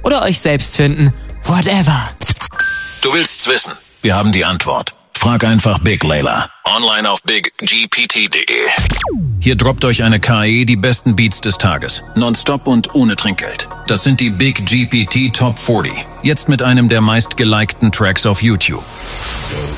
oder euch selbst finden. Whatever. Du willst's wissen? Wir haben die Antwort. Frag einfach Big Layla. Online auf biggpt.de. Hier droppt euch eine KI die besten Beats des Tages. Nonstop und ohne Trinkgeld. Das sind die Big GPT Top 40. Jetzt mit einem der meistgelikten Tracks auf YouTube.